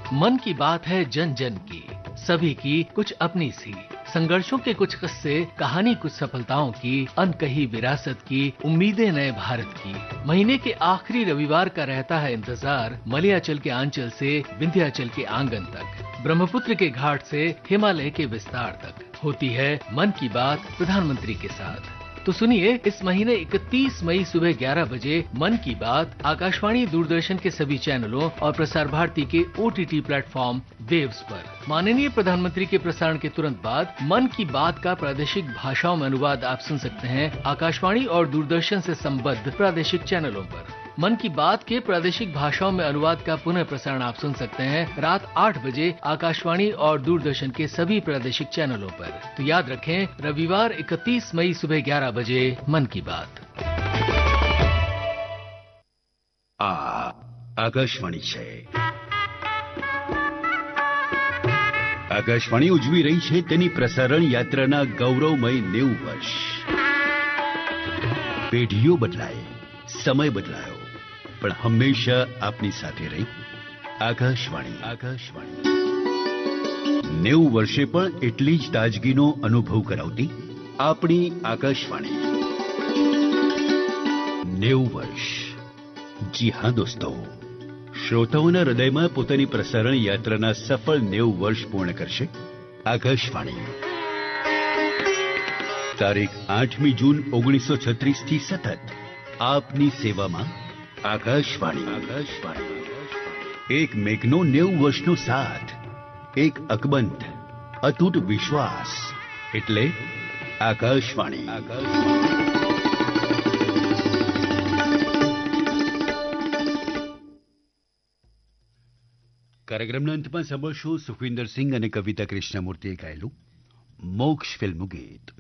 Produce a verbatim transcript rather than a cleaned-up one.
मन की बात है जन जन की, सभी की कुछ अपनी सी, संघर्षों के कुछ किस्से, कहानी कुछ सफलताओं की, अनकही विरासत की, उम्मीदें नए भारत की। महीने के आखिरी रविवार का रहता है इंतजार, मलयाचल के आंचल से विंध्याचल के आंगन तक, ब्रह्मपुत्र के घाट से हिमालय के विस्तार तक होती है मन की बात प्रधानमंत्री के साथ। तो सुनिए, इस महीने इकतीस मई सुबह ग्यारह बजे मन की बात आकाशवाणी दूरदर्शन के सभी चैनलों और प्रसार भारती के ओटीटी प्लेटफॉर्म वेव्स पर। माननीय प्रधानमंत्री के प्रसारण के तुरंत बाद मन की बात का प्रादेशिक भाषाओं में अनुवाद आप सुन सकते हैं आकाशवाणी और दूरदर्शन से संबद्ध प्रादेशिक चैनलों पर। मन की बात के प्रादेशिक भाषाओं में अनुवाद का पुनः प्रसारण आप सुन सकते हैं रात आठ बजे आकाशवाणी और दूरदर्शन के सभी प्रादेशिक चैनलों पर। तो याद रखें, रविवार इकतीस मई सुबह ग्यारह बजे मन की बात। आ આકાશવાણી છે। આકાશવાણી ઉજવી રહી છે તેની પ્રસારણ યાત્રાના ગૌરવમય નેવું વર્ષ। પેઢીઓ બદલાય, સમય બદલાયો, પણ હંમેશા આપની સાથે રહી આકાશવાણી। આકાશવાણી નેવું વર્ષે પણ એટલી જ તાજગીનો અનુભવ કરાવતી આપણી આકાશવાણી। નેવું વર્ષ। જી હા દોસ્તો, શ્રોતાઓના હૃદયમાં પોતાની પ્રસારણ યાત્રાના સફળ નેવું વર્ષ પૂર્ણ કરશે આકાશવાણી। તારીખ આઠમી જૂન ઓગણીસો છત્રીસ થી સતત આપની સેવામાં આકાશવાણી। આકાશવાણી એક મેઘનો નેવું વર્ષનો સાથ, એક અકબંધ અતૂટ વિશ્વાસ, એટલે આકાશવાણી। આકાશવાણી કાર્યક્રમના અંતમાં સાંભળશો સુખવિંદર સિંહ અને કવિતા કૃષ્ણમૂર્તિએ ગાયેલું મોક્ષ ફિલ્મનું ગીત।